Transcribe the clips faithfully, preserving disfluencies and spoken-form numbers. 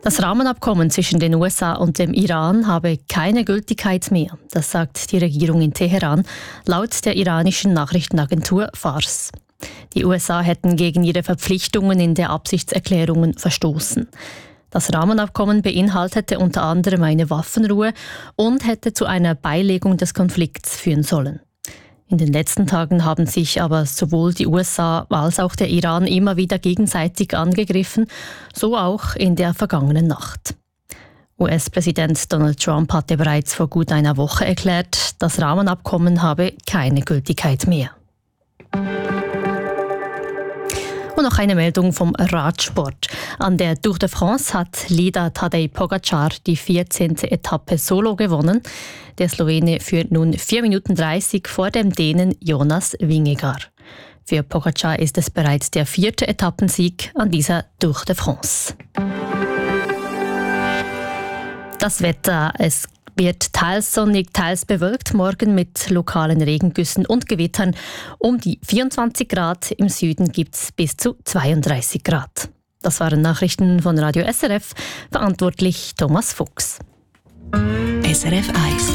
Das Rahmenabkommen zwischen den U S A und dem Iran habe keine Gültigkeit mehr. Das sagt die Regierung in Teheran, laut der iranischen Nachrichtenagentur Fars. Die U S A hätten gegen ihre Verpflichtungen in der Absichtserklärungen verstoßen. Das Rahmenabkommen beinhaltete unter anderem eine Waffenruhe und hätte zu einer Beilegung des Konflikts führen sollen. In den letzten Tagen haben sich aber sowohl die U S A als auch der Iran immer wieder gegenseitig angegriffen, so auch in der vergangenen Nacht. U S-Präsident Donald Trump hatte bereits vor gut einer Woche erklärt, das Rahmenabkommen habe keine Gültigkeit mehr. Und noch eine Meldung vom Radsport. An der Tour de France hat Lida Tadej Pogacar die vierzehnte Etappe solo gewonnen. Der Slowene führt nun vier Minuten dreißig vor dem Dänen Jonas Vingegaard. Für Pogacar ist es bereits der vierte Etappensieg an dieser Tour de France. Das Wetter, es wird teils sonnig, teils bewölkt, morgen mit lokalen Regengüssen und Gewittern. Um die vierundzwanzig Grad, im Süden gibt es bis zu zweiunddreißig Grad. Das waren Nachrichten von Radio S R F, verantwortlich Thomas Fuchs. S R F eins.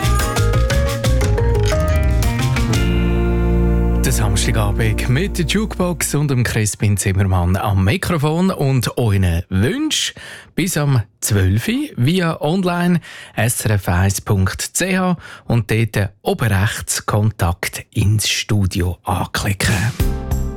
Der Samstagabend mit der Jukebox und dem Crispin Zimmermann am Mikrofon und euren Wünschen bis am zwölf Uhr via online s r f eins punkt c h und dort oben rechts Kontakt ins Studio anklicken.